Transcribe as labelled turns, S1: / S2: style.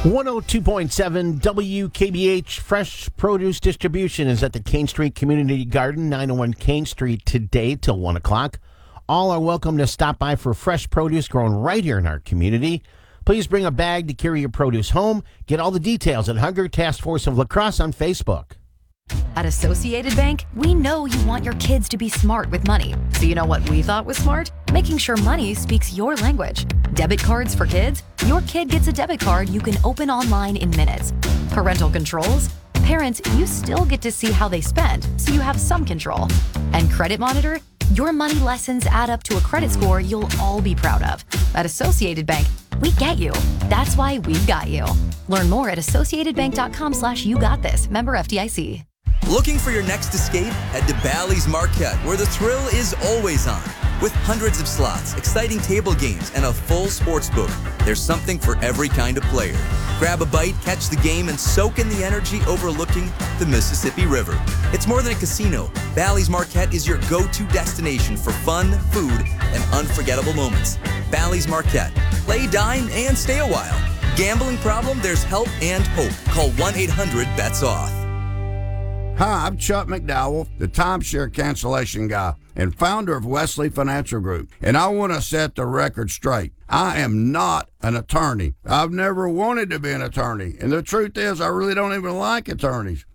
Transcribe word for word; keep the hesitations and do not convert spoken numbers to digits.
S1: one oh two point seven W K B H Fresh Produce Distribution is at the Kane Street Community Garden, nine oh one Kane Street, today till one o'clock. All are welcome to stop by for fresh produce grown right here in our community. Please bring a bag to carry your produce home. Get all the details at Hunger Task Force of La Crosse on Facebook.
S2: At Associated Bank, we know you want your kids to be smart with money. So you know what we thought was smart? Making sure money speaks your language. Debit cards for kids? Your kid gets a debit card you can open online in minutes. Parental controls? Parents, you still get to see how they spend, so you have some control. And Credit Monitor? Your money lessons add up to a credit score you'll all be proud of. At Associated Bank, we get you. That's why we've got you. Learn more at associatedbank.com slash you got this. Member F D I C.
S3: Looking for your next escape? Head to Bally's Marquette, where the thrill is always on. With hundreds of slots, exciting table games, and a full sports book, there's something for every kind of player. Grab a bite, catch the game, and soak in the energy overlooking the Mississippi River. It's more than a casino. Bally's Marquette is your go-to destination for fun, food, and unforgettable moments. Bally's Marquette. Play, dine, and stay a while. Gambling problem? There's help and hope. Call one eight hundred bets off.
S4: Hi, I'm Chuck McDowell, the timeshare cancellation guy and founder of Wesley Financial Group, and I want to set the record straight. I am not an attorney. I've never wanted to be an attorney, and the truth is I really don't even like attorneys.